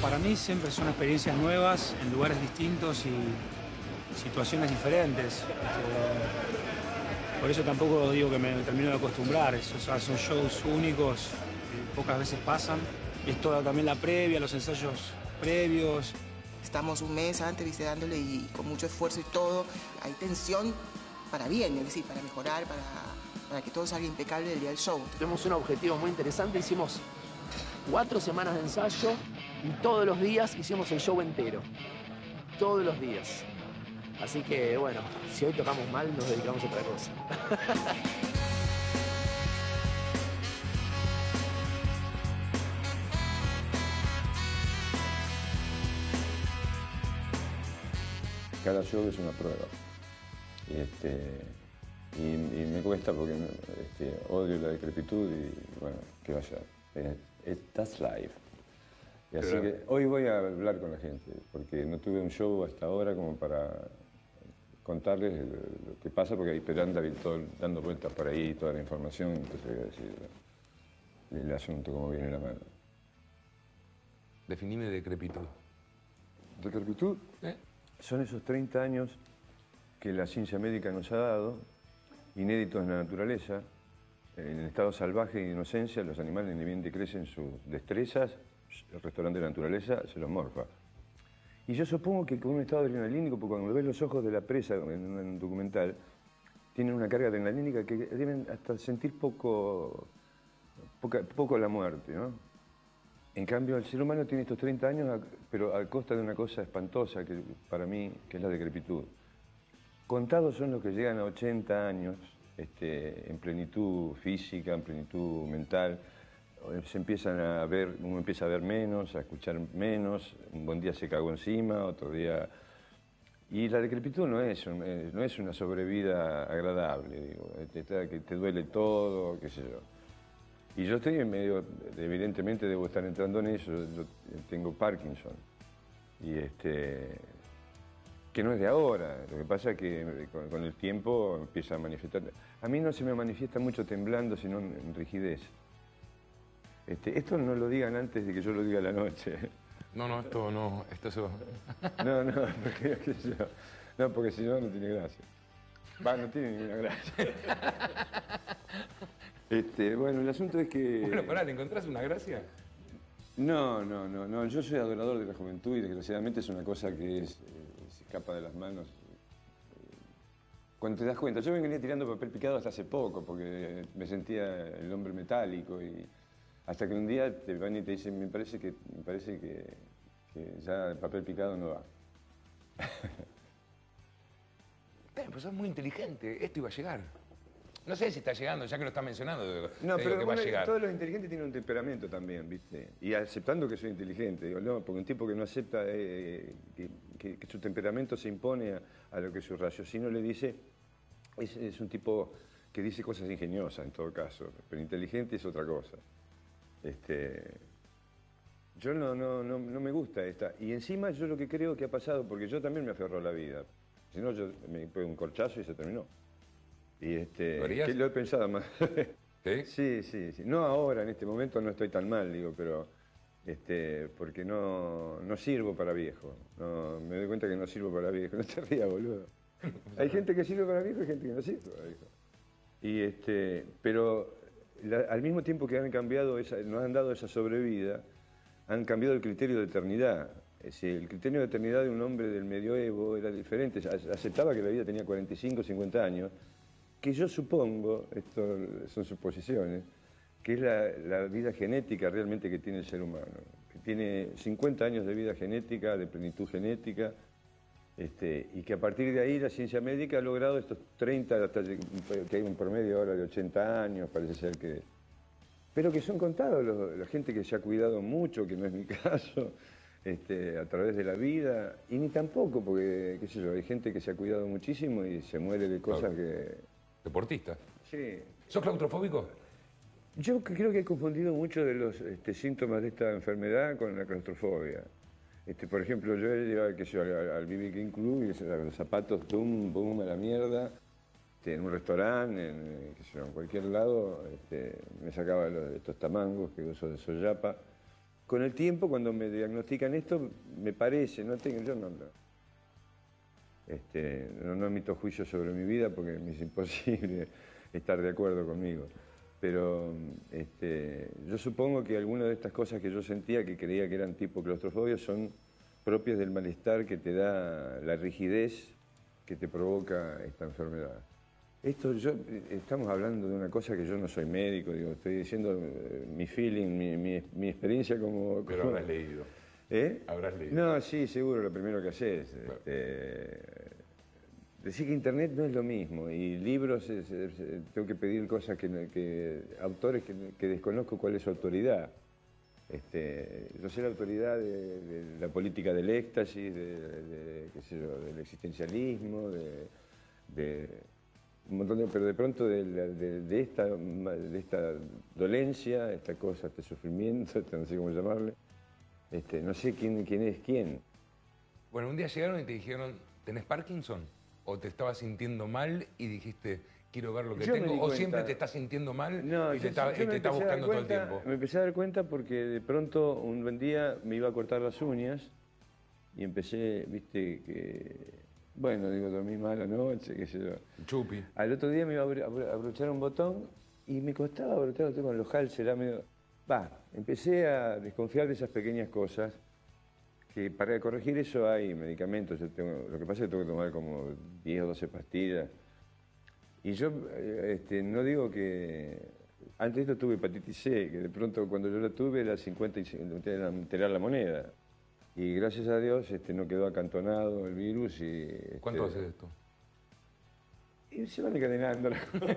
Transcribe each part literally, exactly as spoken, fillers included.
Para mí siempre son experiencias nuevas, en lugares distintos y situaciones diferentes. Este, por eso tampoco digo que me termino de acostumbrar. Esos, son shows únicos que pocas veces pasan. Es toda también la previa, los ensayos previos. Estamos un mes antes, viste, dándole y con mucho esfuerzo y todo. Hay tensión para bien, es decir, para mejorar, para, para que todo salga impecable el día del show. Tenemos un objetivo muy interesante. Hicimos cuatro semanas de ensayo y todos los días hicimos el show entero. Todos los días. Así que, bueno, si hoy tocamos mal, nos dedicamos a otra cosa. Cada show es una prueba. Y, este, y, y me cuesta porque este, odio la decrepitud y, bueno, que vaya. Estás live. Y así que hoy voy a hablar con la gente, porque no tuve un show hasta ahora como para contarles lo que pasa, porque pero anda todo, dando vueltas por ahí toda la información, entonces voy a decir el asunto como viene la mano. Definime decrepitud. ¿Decrepitud? ¿Eh? Son esos treinta años que la ciencia médica nos ha dado, inéditos en la naturaleza. En el estado salvaje y de inocencia, los animales ni bien decrecen sus destrezas, el restaurante de la naturaleza se los morfa. Y yo supongo que con un estado adrenalínico, porque cuando ves los ojos de la presa en un documental, tienen una carga adrenalínica que deben hasta sentir poco, poca, poco la muerte, ¿no? En cambio, el ser humano tiene estos treinta años, pero a costa de una cosa espantosa que para mí, que es la decrepitud. Contados son los que llegan a ochenta años, este, en plenitud física, en plenitud mental. Se empiezan a ver, uno empieza a ver menos, a escuchar menos, un buen día se cagó encima, otro día... Y la decrepitud no es, un, no es una sobrevida agradable, digo, que te duele todo, qué sé yo. Y yo estoy en medio, evidentemente debo estar entrando en eso, yo tengo Parkinson. Y este... que no es de ahora, lo que pasa es que con, con el tiempo empieza a manifestar. A mí no se me manifiesta mucho temblando, sino en rigidez. Este, esto no lo digan antes de que yo lo diga a la noche. No, no, esto no, esto se va. No, no, porque, qué sé yo. No, porque si no, no tiene gracia. Va, no tiene ninguna gracia. Este, bueno, el asunto es que... Bueno, pará, ¿le encontrás una gracia? No, no, no, no, yo soy adorador de la juventud y desgraciadamente es una cosa que es, eh, se escapa de las manos. Cuando te das cuenta, yo venía tirando papel picado hasta hace poco porque me sentía el hombre metálico y hasta que un día te van y te dicen, me parece que, me parece que, que ya el papel picado no va. Pero pues sos muy inteligente, esto iba a llegar. No sé si está llegando, ya que lo está mencionando, no, te pero digo que va bueno, a llegar. Todos los inteligentes tienen un temperamento también, ¿viste? Y aceptando que soy inteligente, digo, no, porque un tipo que no acepta eh, que, que, que su temperamento se impone a, a lo que su raciocinio le dice, es, es un tipo que dice cosas ingeniosas en todo caso, pero inteligente es otra cosa. Este, yo no, no, no, no me gusta esta. Y encima yo lo que creo que ha pasado, porque yo también me aferro a la vida, si no yo me pego un corchazo y se terminó. Y este, ¿Lo harías? que lo he pensado más. ¿Sí? Sí, sí, sí. No ahora, en este momento no estoy tan mal, digo, pero este, porque no, no sirvo para viejo. No, me doy cuenta que no sirvo para viejo. No te rías, boludo. Hay gente que sirve para viejo y gente que no sirve para viejo. Y este, pero la, al mismo tiempo que han cambiado, esa, nos han dado esa sobrevida, han cambiado el criterio de eternidad. Es decir, el criterio de eternidad de un hombre del medioevo era diferente. Aceptaba que la vida tenía cuarenta y cinco, cincuenta años. Que yo supongo, esto son suposiciones, que es la, la vida genética realmente que tiene el ser humano, que tiene cincuenta años de vida genética, de plenitud genética, este, y que a partir de ahí la ciencia médica ha logrado estos treinta, hasta que hay un promedio ahora de ochenta años, parece ser que... Pero que son contados los, la gente que se ha cuidado mucho, que no es mi caso, este, a través de la vida, y ni tampoco, porque, qué sé yo, hay gente que se ha cuidado muchísimo y se muere de cosas claro. que... ¿Deportista? Sí. ¿Sos claustrofóbico? Yo creo que he confundido mucho de los este, síntomas de esta enfermedad con la claustrofobia. Este, por ejemplo, yo he llegado al, al B B King Club y los zapatos, pum, pum, a la mierda. Este, en un restaurante, en, qué sé yo, en cualquier lado, este, me sacaba los, estos tamangos que uso de soyapa. con el tiempo, cuando me diagnostican esto, me parece, no tengo, yo no, no, este, no, no emito juicios sobre mi vida porque me es imposible estar de acuerdo conmigo. Pero este, yo supongo que algunas de estas cosas que yo sentía, que creía que eran tipo claustrofobia, son propias del malestar que te da la rigidez que te provoca esta enfermedad. Esto, yo, estamos hablando de una cosa que yo no soy médico, digo, estoy diciendo eh, mi feeling, mi, mi, mi experiencia como... Pero como, habrás leído. ¿Eh? Habrás leído. No, sí, seguro, lo primero que haces. Claro. Este, decir que Internet no es lo mismo, y libros, es, es, tengo que pedir cosas que, que autores que, que desconozco cuál es su autoridad. Este, yo sé la autoridad de, de la política del éxtasis, de, de, qué sé yo, del existencialismo, de, de un montón de, pero de pronto de, de, de, esta, de esta dolencia, esta cosa, este sufrimiento, este, no sé cómo llamarle, este, no sé quién, quién es quién. Bueno, un día llegaron y te dijeron, ¿tenés Parkinson? ¿O te estabas sintiendo mal y dijiste, quiero ver lo que yo tengo? ¿O siempre te estás sintiendo mal no, y yo, te, está, yo y te estás buscando cuenta, todo el tiempo? Me empecé a dar cuenta porque de pronto un buen día me iba a cortar las uñas y empecé, viste, que... Bueno, digo, dormí mal la noche, qué sé yo. Chupi. Al otro día me iba a abrochar un botón y me costaba abrochar con los halls, era medio... Va, empecé a desconfiar de esas pequeñas cosas, que para corregir eso hay medicamentos. Yo tengo, lo que pasa es que tengo que tomar como diez o doce pastillas. Y yo este, no digo que... Antes de esto tuve hepatitis C, que de pronto cuando yo la tuve era cincuenta y cinco, era enterar la moneda. Y gracias a Dios este, no quedó acantonado el virus. Y, este, ¿cuánto hace de esto? Y se van encadenando.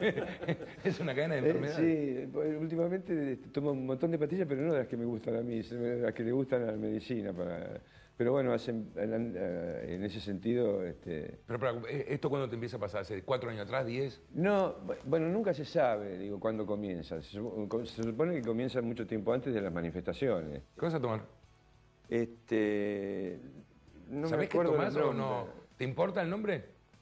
Es una cadena de enfermedades. Eh, sí, últimamente este, tomo un montón de pastillas, pero no las que me gustan a mí, las que le gustan a la medicina. Para... Pero bueno, hacen, en ese sentido... Este... Pero, pero, ¿esto cuándo te empieza a pasar? ¿Hace cuatro años atrás, diez? No, bueno, nunca se sabe, digo, cuándo comienza. Se, se supone que comienza mucho tiempo antes de las manifestaciones. ¿Qué vas a tomar? Este... No ¿Sabés qué tomás o no? ¿Te importa el nombre?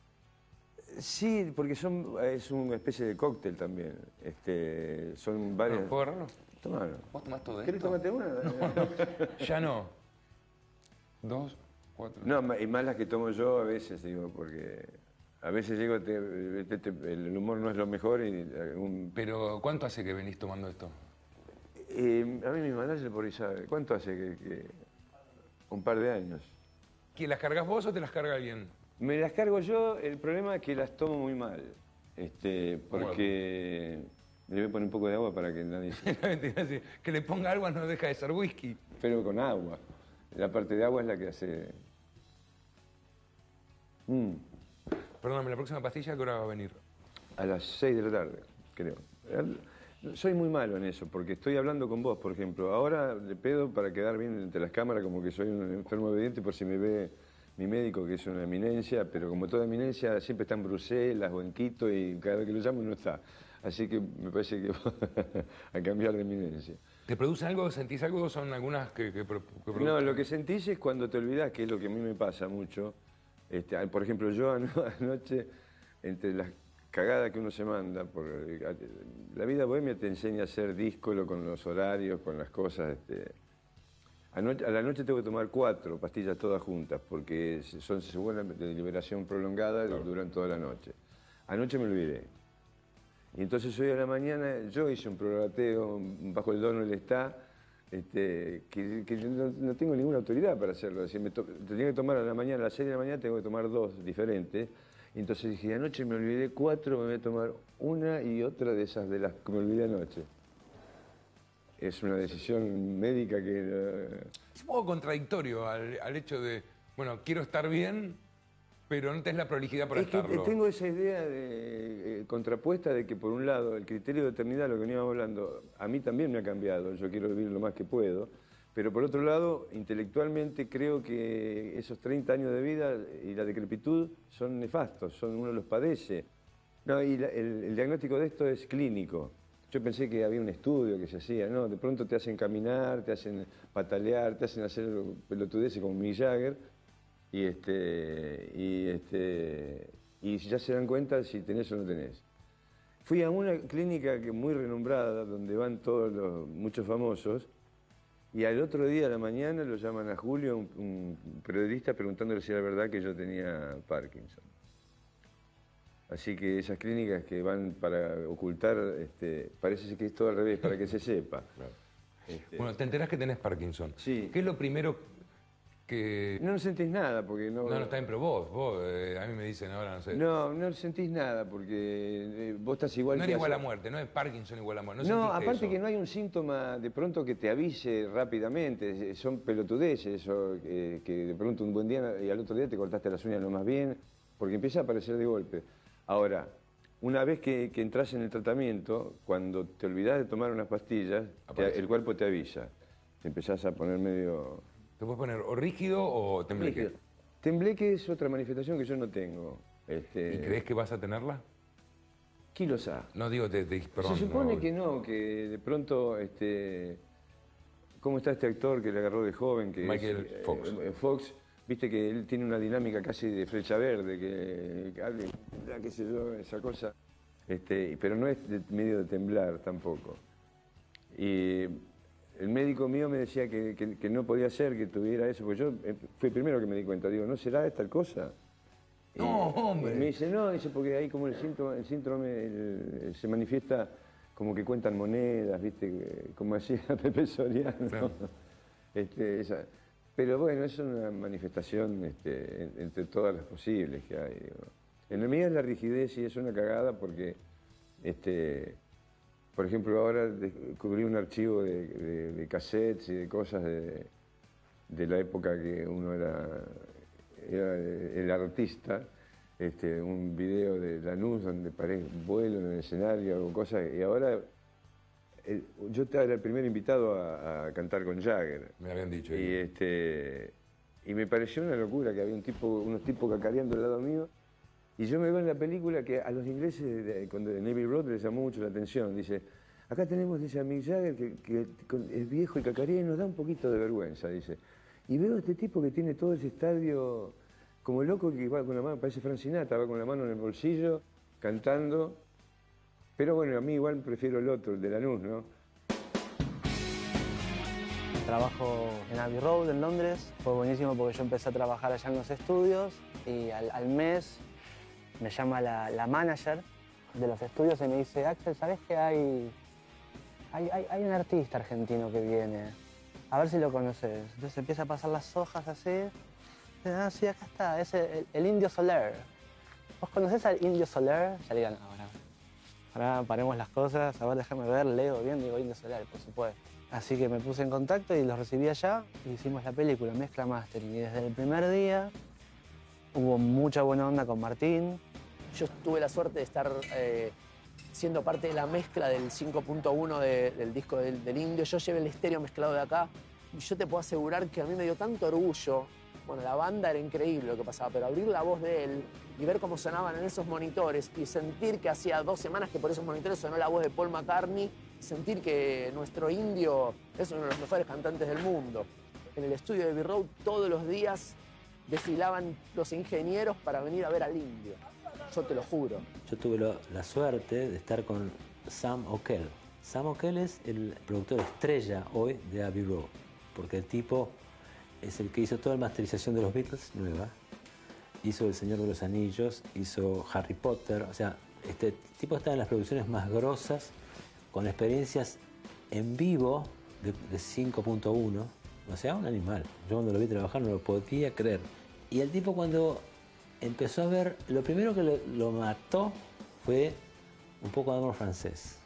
Sí, porque son, es una especie de cóctel también. Este, son varias... ¿Puedo agarrarlo? Tomalo. ¿Vos tomás todo esto? ¿Querés tomarte una? Ya no. Dos, cuatro... No, y más las que tomo yo a veces, digo, porque a veces llego, te, te, te, el humor no es lo mejor y... Un... Pero, ¿cuánto hace que venís tomando esto? Eh, a mí mi manager por ahí sabe. ¿Cuánto hace que, que...? Un par de años. ¿Que las cargas vos o te las carga alguien? Me las cargo yo, el problema es que las tomo muy mal. Este, porque... Le voy a poner un poco de agua para que nadie se... Que le ponga agua no deja de ser whisky. Pero con agua. La parte de agua es la que hace... Mm. Perdóname, ¿la próxima pastilla a qué hora va a venir? A las seis de la tarde, creo. Soy muy malo en eso, porque estoy hablando con vos, por ejemplo. Ahora le pedo para quedar bien entre las cámaras, como que soy un enfermo obediente, por si me ve mi médico, que es una eminencia, pero como toda eminencia siempre está en Bruselas o en Quito y cada vez que lo llamo no está. Así que me parece que a cambiar de eminencia. ¿Te produce algo? ¿Sentís algo? ¿Son algunas que, que, que producen? No, lo que sentís es cuando te olvidás, que es lo que a mí me pasa mucho. Este, por ejemplo, yo anoche, entre las cagadas que uno se manda, por, la vida bohemia te enseña a ser díscolo con los horarios, con las cosas. Este, anoche, a la noche tengo que tomar cuatro pastillas todas juntas, porque son según de liberación prolongada, claro, duran toda la noche. Anoche me olvidé. Y entonces hoy a la mañana yo hice un prorrateo bajo el dono del está, este, que, que yo no, no tengo ninguna autoridad para hacerlo. Es decir, me to, tenía que tomar a la mañana, a las seis de la mañana tengo que tomar dos diferentes. Y entonces dije, anoche me olvidé cuatro, me voy a tomar una y otra de esas de las que me olvidé anoche. Es una decisión médica que... Es un poco contradictorio al, al hecho de, bueno, quiero estar bien, pero no tenés la prolijidad para es que estarlo. Tengo esa idea de, eh, contrapuesta de que, por un lado, el criterio de eternidad, lo que veníamos hablando, a mí también me ha cambiado. Yo quiero vivir lo más que puedo. Pero, por otro lado, intelectualmente creo que esos treinta años de vida y la decrepitud son nefastos, son, uno los padece. No, y la, el, el diagnóstico de esto es clínico. Yo pensé que había un estudio que se hacía, ¿no? De pronto te hacen caminar, te hacen patalear, te hacen hacer pelotudeces como Mick Jagger. Y, este, y, este, y ya se dan cuenta si tenés o no tenés. Fui a una clínica que muy renombrada, donde van todos los muchos famosos, Y al otro día, a la mañana, lo llaman a Julio, un, un periodista, preguntándole si era verdad que yo tenía Parkinson. Así que esas clínicas que van para ocultar, este, parece que es todo al revés, para que se sepa. Claro. Este, Bueno, te enterás que tenés Parkinson. Sí. ¿Qué es lo primero que...? No sentís nada, porque no... No, no está bien, pero vos, vos, eh, a mí me dicen ahora, no sé. No, no sentís nada, porque eh, vos estás igual No que era igual hace- a muerte, no es Parkinson igual a muerte. No, No, aparte eso. que no hay un síntoma de pronto que te avise rápidamente, son pelotudeces, eso, eh, que de pronto un buen día y al otro día te cortaste las uñas lo más bien, porque empieza a aparecer de golpe. Ahora, una vez que, que entras en el tratamiento, cuando te olvidás de tomar unas pastillas, te- Aparece. el cuerpo te avisa, te empezás a poner medio... ¿Te puedes poner o rígido o tembleque? rígido. Tembleque es otra manifestación que yo no tengo. Este, ¿Y crees que vas a tenerla? ¿Quién lo sabe? No digo, te, te- perdón. Se supone no, que no, que de pronto, este, ¿cómo está este actor que le agarró de joven? Que Michael es, Fox. eh, Fox, viste que él tiene una dinámica casi de flecha verde, que, que hable, qué sé yo, esa cosa. Este, pero no es de- medio de temblar tampoco. Y el médico mío me decía que, que- que no podía ser que tuviera eso, porque yo eh, fue el primero que me di cuenta, digo, ¿no será esta cosa? No, Y- hombre. y me dice, no, dice, porque ahí como el síntoma, el síndrome el- se manifiesta como que cuentan monedas, ¿viste? Como hacía Pepe Soriano. Claro. Este, esa- Pero bueno, es una manifestación este, en- entre todas las posibles que hay. digo. En la mía es la rigidez y es una cagada porque, este, por ejemplo, ahora descubrí un archivo de, de- de cassettes y de cosas de, de la época que uno era, era el artista, este, un video de Lanús donde parece vuelo en el escenario o cosas, y ahora eh, yo era el primer invitado a, a cantar con Jagger. Me habían dicho. Y, este, y me pareció una locura que había un tipo, unos tipos cacareando al lado mío. Y yo me veo en la película que a los ingleses, de, cuando de Navy Road, les llamó mucho la atención. Dice, acá tenemos, dice, a Mick Jagger, que, que con- es viejo y cacarea y nos da un poquito de vergüenza, dice. Y veo a este tipo que tiene todo ese estadio como loco, que va con la mano, parece Frank Sinatra, va con la mano en el bolsillo, cantando. Pero bueno, a mí igual prefiero el otro, el de Lanús, ¿no? Trabajo en Abbey Road, en Londres. Fue buenísimo porque yo empecé a trabajar allá en los estudios y al, al mes me llama la, la manager de los estudios y me dice, Axel, ¿sabes que hay, hay, hay, hay un artista argentino que viene? A ver si lo conoces. Entonces empieza a pasar las hojas así. Ah, sí, acá está, es el, el Indio Soler. ¿Vos conocés al Indio Soler? Ya le digan, ahora, ahora paremos las cosas, a ver, déjame ver, leo bien, digo Indio Soler, por supuesto. Así que me puse en contacto y los recibí allá y hicimos la película, mezcla mastering. Y desde el primer día hubo mucha buena onda con Martín. Yo tuve la suerte de estar eh, siendo parte de la mezcla del cinco punto uno de- del disco del, del Indio. Yo llevé el estéreo mezclado de acá y yo te puedo asegurar que a mí me dio tanto orgullo. Bueno, la banda era increíble lo que pasaba, pero abrir la voz de él y ver cómo sonaban en esos monitores y sentir que hacía dos semanas que por esos monitores sonó la voz de Paul McCartney, sentir que nuestro Indio es uno de los mejores cantantes del mundo. En el estudio de Abbey Road todos los días desfilaban los ingenieros para venir a ver al Indio. Yo te lo juro. Yo tuve lo- la suerte de estar con Sam O'Kell. Sam O'Kell es el productor estrella hoy de Abbey Road, porque el tipo es el que hizo toda la masterización de los Beatles, nueva, hizo El Señor de los Anillos, hizo Harry Potter, o sea, este tipo está en las producciones más grosas, con experiencias en vivo de, de cinco punto uno, o sea, un animal. Yo cuando lo vi trabajar no lo podía creer. Y el tipo cuando empezó a ver, lo primero que lo, lo mató fue un poco de amor francés.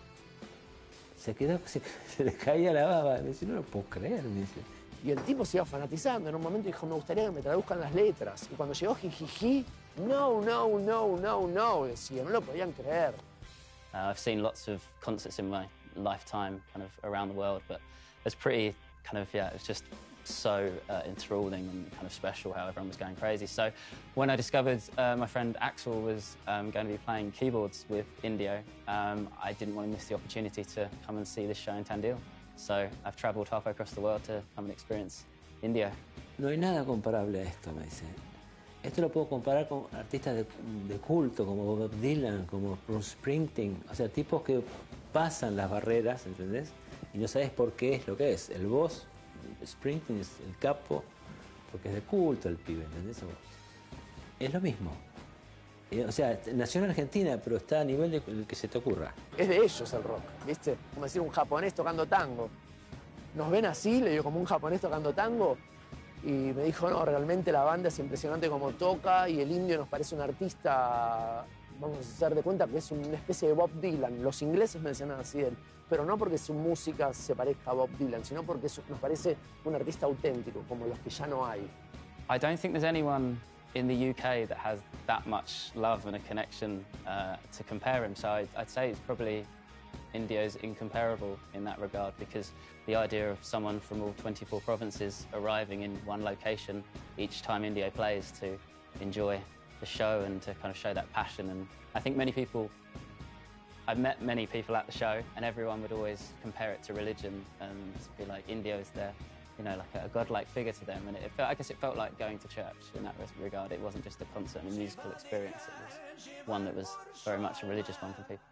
Se quedó, se, se le caía la baba. Me dice, no lo puedo creer, me dice. Y el tipo se iba fanatizando. En un momento dijo, me gustaría que me traduzcan las letras. Y cuando llegó Jijiji, no, no, no, no, no, decía, no lo podían creer. Uh, I've seen lots of concerts in my lifetime, kind of around the world, but it's pretty kind of, yeah, it was just so uh, enthralling and kind of special how everyone was going crazy. So when I discovered uh, my friend Axel was um, going to be playing keyboards with Indio, um, I didn't want to miss the opportunity to come and see this show in Tandil. So I've travelled halfway across the world to come and experience Indio. No hay nada comparable a esto, me dice. Esto lo puedo comparar con artistas de, de culto, como Bob Dylan, como Bruce Springsteen. O sea, tipos que pasan las barreras, ¿entendés? y no sabes por qué es lo que es. El boss, Springsteen es el capo, porque es de culto el pibe, ¿entendés? Es lo mismo. O sea, nació en Argentina, pero está a nivel de el que se te ocurra. Es de ellos el rock, ¿viste? Como decir un japonés tocando tango. Nos ven así, le digo, como un japonés tocando tango, y me dijo, no, realmente la banda es impresionante como toca, y el indio nos parece un artista, vamos a hacer de cuenta que es una especie de Bob Dylan. Los ingleses mencionan así de él, pero no porque su música se parezca a Bob Dylan, sino porque nos parece un artista auténtico, como los que ya no hay. I don't think there's anyone in the U K that has that much love and a connection uh, to compare him. So I'd, I'd say it's probably Indio's incomparable in that regard, because the idea of someone from all twenty-four provinces arriving in one location each time Indio plays to enjoy the show and to kind of show that passion. And I think many people, I've met many people at the show, and everyone would always compare it to religion and be like, Indio is their, you know, like a, a godlike figure to them. And it felt, I guess it felt like going to church in that regard. It wasn't just a concert and a musical experience. It was one that was very much a religious one for people.